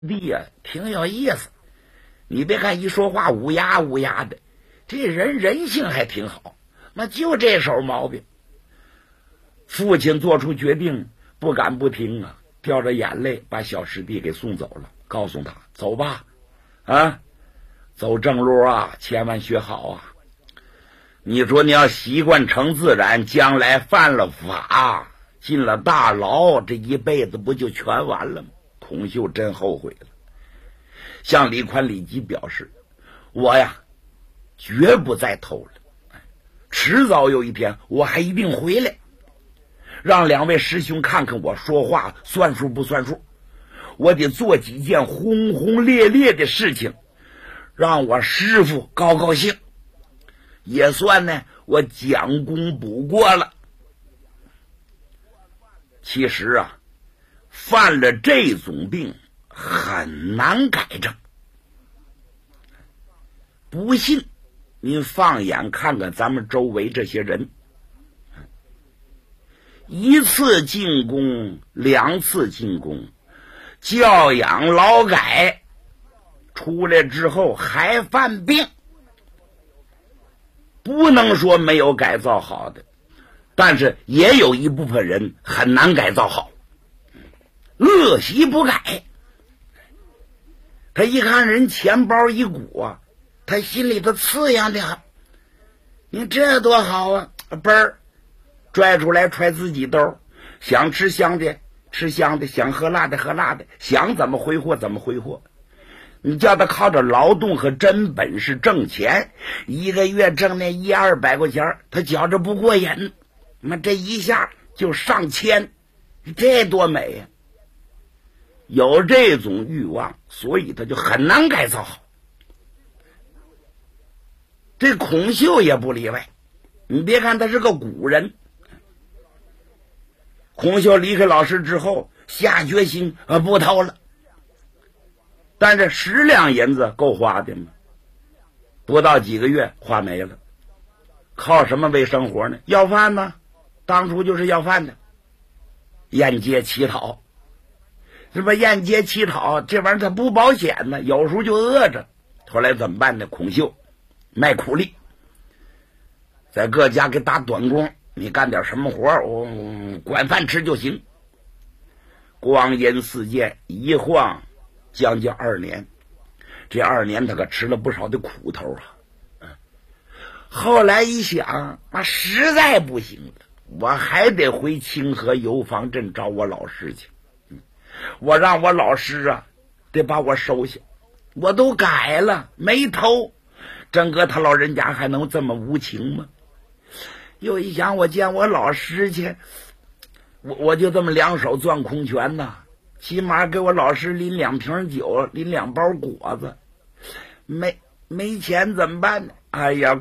弟呀，挺有意思。你别看一说话乌鸦乌鸦的，这人性还挺好，那就这手毛病。父亲做出决定，不敢不听啊，掉着眼泪把小师弟给送走了，告诉他走吧，啊，走正路啊，千万学好啊。你说你要习惯成自然，将来犯了法，进了大牢，这一辈子不就全完了吗？孔秀真后悔了，向李宽、李吉表示，我呀绝不再偷了，迟早有一天我还一定回来，让两位师兄看看我说话算数不算数，我得做几件轰轰烈烈的事情，让我师父高高兴，也算呢我将功补过了。其实啊，犯了这种病很难改正，不信您放眼看看咱们周围这些人，一次进宫两次进宫，教养劳改，出来之后还犯病。不能说没有改造好的，但是也有一部分人很难改造好，恶习不改。他一看人钱包一鼓啊，他心里头刺痒的很。你这多好啊，嘣儿拽出来揣自己兜，想吃香的吃香的，想喝辣的喝辣的，想怎么挥霍怎么挥霍。你叫他靠着劳动和真本事挣钱，一个月挣那100-200块钱，他觉着不过瘾，那这一下就上千，这多美呀！有这种欲望，所以他就很难改造好。这孔秀也不例外，你别看他是个古人，孔秀离开老师之后下决心不偷了，但是10两银子够花的吗？不到几个月花没了。靠什么为生活呢？要饭呢，当初就是要饭的，沿街乞讨。这不沿街乞讨，这玩意儿它不保险呢，有时候就饿着。后来怎么办呢？孔秀卖苦力，在各家给打短工，你干点什么活我管饭吃就行。光阴似箭，一晃将近2年，这2年他可吃了不少的苦头啊。后来一想，实在不行了，我还得回清河油坊镇找我老师去。我让我老师啊得把我收下，我都改了没偷，真哥他老人家还能这么无情吗？又一想，我见我老师去，我就这么2手攥空拳呐，起码给我老师拎2瓶酒，拎2包果子，没钱怎么办呢？哎呀，